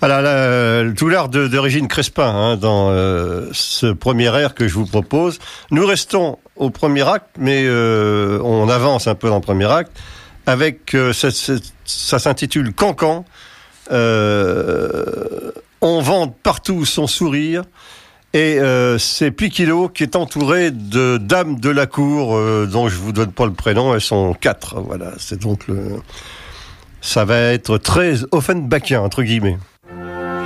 Voilà, tout l'art d'Origine Crespin dans ce premier air que je vous propose. Nous restons au premier acte, mais on avance un peu dans le premier acte, avec ça s'intitule Cancan. On vante partout son sourire. Et c'est Piquilo qui est entouré de dames de la cour, dont je vous donne pas le prénom, elles sont 4. Voilà, c'est donc ça va être très Offenbachien, entre guillemets.